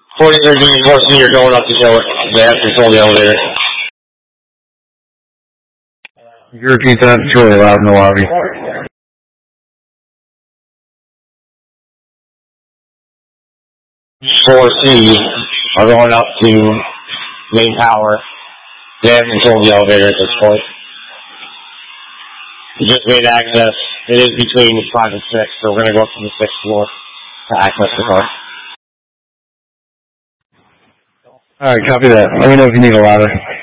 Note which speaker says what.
Speaker 1: 43rd Union Force Meter going up to show it. They have to control the elevator.
Speaker 2: You repeat that? It's really loud in the lobby.
Speaker 1: 4C are going up to main power. They haven't controlled the elevator at this point. We just made access. It is between 5 and 6, so we're going to go up to the 6th floor to access the car.
Speaker 2: Alright, copy that. Let me know if you need a ladder.